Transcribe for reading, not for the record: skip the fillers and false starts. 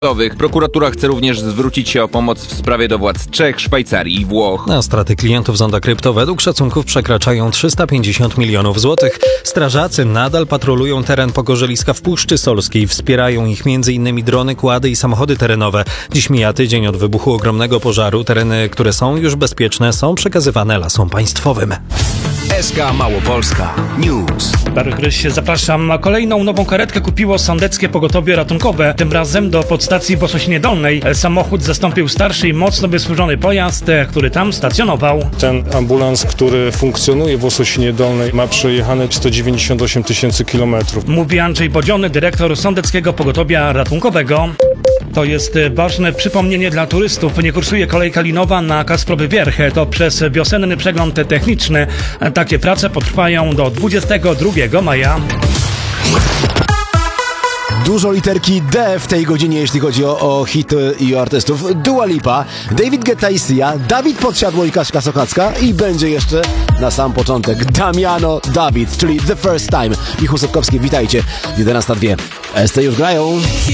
Prokuratura chce również zwrócić się o pomoc w sprawie do władz Czech, Szwajcarii i Włoch. A straty klientów Zonda Krypto według szacunków przekraczają 350 milionów złotych. Strażacy nadal patrolują teren Pogorzeliska w Puszczy Solskiej. Wspierają ich m.in. drony, kłady i samochody terenowe. Dziś mija tydzień od wybuchu ogromnego pożaru. Tereny, które są już bezpieczne, są przekazywane Lasom Państwowym. SK Małopolska News. Darek Gryś, zapraszam. Kolejną nową karetkę kupiło Sądeckie Pogotowie Ratunkowe. Tym razem do podstacji w Osocinie Dolnej. Samochód zastąpił starszy i mocno wysłużony pojazd, który tam stacjonował. Ten ambulans, który funkcjonuje w Osocinie Dolnej, ma przejechane 198 tysięcy kilometrów. Mówi Andrzej Bodziony, dyrektor Sądeckiego Pogotowia Ratunkowego. To jest ważne przypomnienie dla turystów. Nie kursuje kolejka linowa na Kasprowy Wierch. To przez wiosenny przegląd techniczny. Takie prace potrwają do 22 maja. Dużo literki D w tej godzinie, jeśli chodzi o hity i o artystów. Dua Lipa, David Guetta i Sia, Dawid Podsiadło i Kaśka Sochacka i będzie jeszcze na sam początek Damiano David, czyli The First Time. Michał Sotkowski, witajcie. 11:02. ST już grają.